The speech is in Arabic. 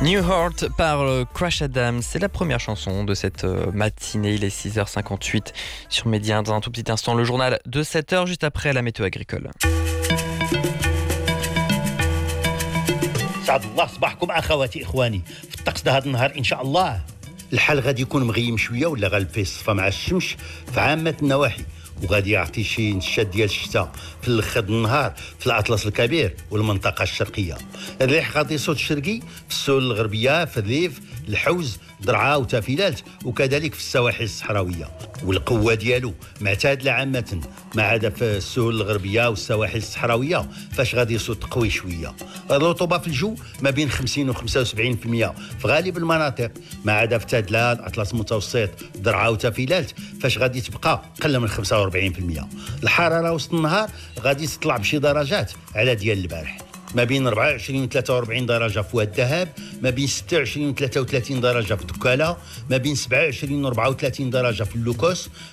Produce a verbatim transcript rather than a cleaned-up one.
New Heart par Crash Adams, c'est la première chanson de cette matinée, il est six heures cinquante-huit sur Média. Dans un tout petit instant, le journal de sept heures, juste après la météo agricole. سعد الله صباحكم اخواتي اخواني في الطقس هذا النهار ان شاء الله الحال غادي يكون مغيم شويه ولا غالب فيه الصفا مع الشمس في عامه النواحي وغادي يعطي شي نشاط ديال الشتاء في الاخر النهار في الاطلس الكبير والمنطقه الشرقيه. الريح غادي يصوت شرقي في السهول الغربيه في الريف الحوز درعا وتافيلات وكذلك في السواحل الصحراويه والقوه ديالو معتادله عامه ما عدا في السهول الغربيه والسواحل الصحراويه فاش غادي يصوت قوي شويه. الرطوبه في الجو ما بين خمسين و خمسة وسبعين بالمئة في غالب المناطق ما عدا في تادله الاطلس المتوسط درعا وتافيلات فاش غادي تبقى قل من خمسة وأربعين بالمئة. الحراره وسط النهار غادي تطلع بشي درجات على ديال البارح ما بين أربعة وعشرين و ثلاثة وأربعين درجه في واد الذهب، ما بين ستة وعشرين و ثلاثة وثلاثين درجه في دكاله، ما بين سبعة وعشرين و أربعة وثلاثين درجه في اللوكوس،